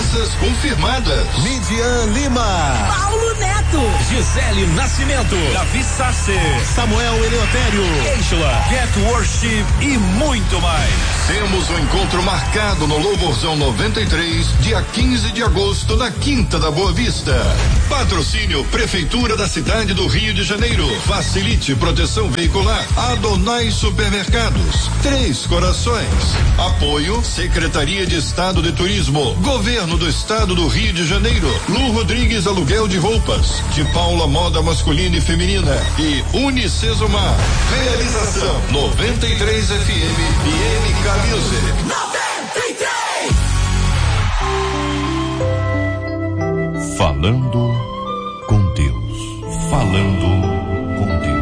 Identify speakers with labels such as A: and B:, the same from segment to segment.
A: Mudanças confirmadas.
B: Lidian Lima,
C: Paulo Neto,
D: Gisele Nascimento, Davi Sasser,
B: Samuel Eleutério,
D: Angela, Get Worship e muito mais.
A: Temos um encontro marcado no Louvorzão 93, dia 15 de agosto, na Quinta da Boa Vista. Patrocínio Prefeitura da cidade do Rio de Janeiro. Facilite proteção veicular. Adonai Supermercados. Três Corações. Apoio Secretaria de Estado de Turismo. Governo do Estado do Rio de Janeiro. Lu Rodrigues Aluguel de Roupas. De Paula Moda Masculina e Feminina. E Unicesumar. Realização 93 FM e MK Music.
E: 93. Falando com Deus. Falando com Deus.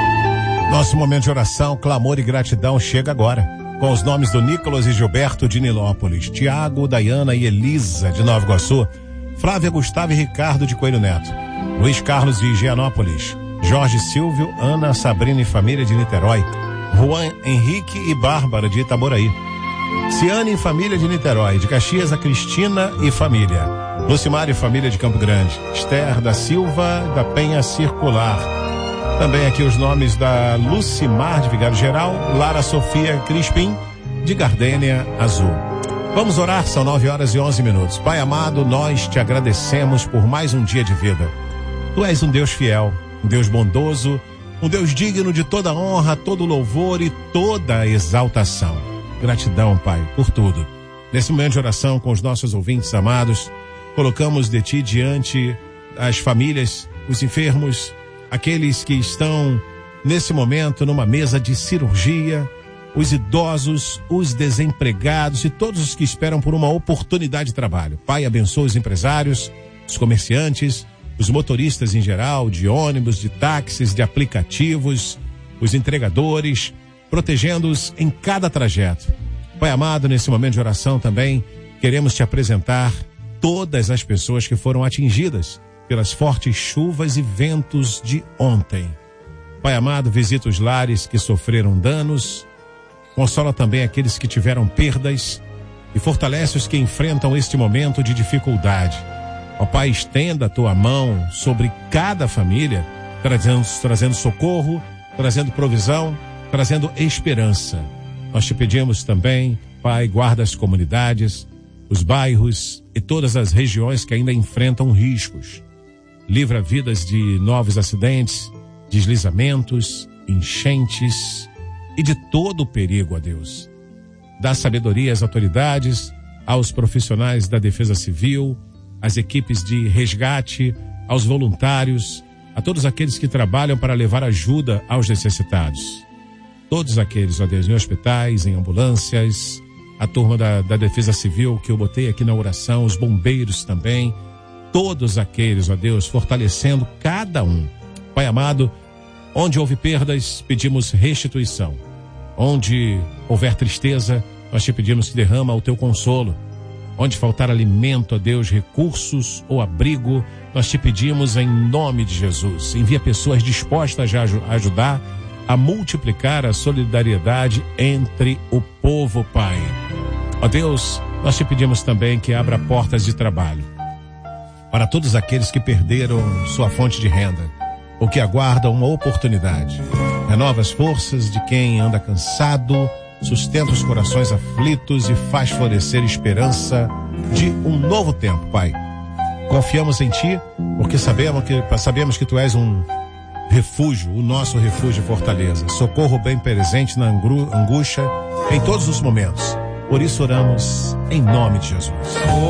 B: Nosso momento de oração, clamor e gratidão chega agora. Com os nomes do Nicolas e Gilberto de Nilópolis, Tiago, Dayana e Elisa de Nova Iguaçu, Flávia, Gustavo e Ricardo de Coelho Neto, Luiz Carlos de Higienópolis, Jorge Silvio, Ana, Sabrina e família de Niterói, Juan Henrique e Bárbara de Itaboraí, Ciane e família de Niterói, de Caxias a Cristina e família, Lucimar e família de Campo Grande, Esther da Silva da Penha Circular. Também aqui os nomes da Lucimar de Vigário Geral, Lara Sofia Crispim de Gardênia Azul. Vamos orar, são 9h11. Pai amado, nós te agradecemos por mais um dia de vida. Tu és um Deus fiel, um Deus bondoso, um Deus digno de toda honra, todo louvor e toda exaltação. Gratidão, Pai, por tudo. Nesse momento de oração com os nossos ouvintes amados, colocamos de Ti diante as famílias, os enfermos, aqueles que estão nesse momento numa mesa de cirurgia, os idosos, os desempregados e todos os que esperam por uma oportunidade de trabalho. Pai, abençoa os empresários, os comerciantes, os motoristas em geral, de ônibus, de táxis, de aplicativos, os entregadores, protegendo-os em cada trajeto. Pai amado, nesse momento de oração também, queremos te apresentar todas as pessoas que foram atingidas pelas fortes chuvas e ventos de ontem. Pai amado, visita os lares que sofreram danos, consola também aqueles que tiveram perdas e fortalece os que enfrentam este momento de dificuldade. Ó Pai, estenda a tua mão sobre cada família, trazendo socorro, trazendo provisão, trazendo esperança. Nós te pedimos também, Pai, guarda as comunidades, os bairros e todas as regiões que ainda enfrentam riscos. Livra vidas de novos acidentes, deslizamentos, enchentes e de todo o perigo, ó Deus. Dá sabedoria às autoridades, aos profissionais da Defesa Civil, às equipes de resgate, aos voluntários, a todos aqueles que trabalham para levar ajuda aos necessitados. Todos aqueles, ó Deus, em hospitais, em ambulâncias, a turma da Defesa Civil que eu botei aqui na oração, os bombeiros também, todos aqueles, ó Deus, fortalecendo cada um. Pai amado, onde houve perdas, pedimos restituição. Onde houver tristeza, nós te pedimos que derrama o teu consolo. Onde faltar alimento, ó Deus, recursos ou abrigo, nós te pedimos em nome de Jesus. Envia pessoas dispostas a ajudar, a multiplicar a solidariedade entre o povo, Pai. Ó Deus, nós te pedimos também que abra portas de trabalho para todos aqueles que perderam sua fonte de renda ou que aguardam uma oportunidade. Renova as forças de quem anda cansado, sustenta os corações aflitos e faz florescer esperança de um novo tempo, Pai. Confiamos em Ti, porque sabemos que Tu és um refúgio, o nosso refúgio e fortaleza. Socorro bem presente na angústia em todos os momentos. Por isso oramos em nome de Jesus.